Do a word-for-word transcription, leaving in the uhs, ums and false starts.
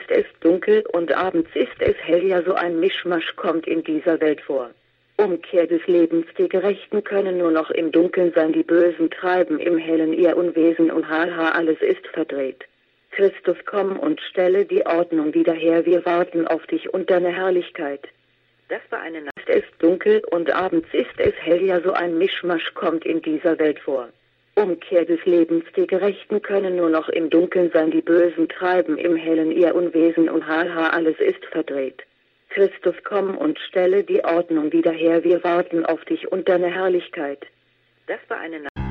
ist es dunkel und abends ist es hell, ja so ein Mischmasch kommt in dieser Welt vor. Umkehr des Lebens, die Gerechten können nur noch im Dunkeln sein, die Bösen treiben im Hellen ihr Unwesen und haha, alles ist verdreht. Christus, komm und stelle die Ordnung wieder her, wir warten auf dich und deine Herrlichkeit. Das war eine Nacht, es ist dunkel und abends ist es hell, ja so ein Mischmasch kommt in dieser Welt vor. Umkehr des Lebens, die Gerechten können nur noch im Dunkeln sein, die Bösen treiben im Hellen ihr Unwesen und haha, alles ist verdreht. Christus, komm und stelle die Ordnung wieder her, wir warten auf dich und deine Herrlichkeit. Das war eine Nacht.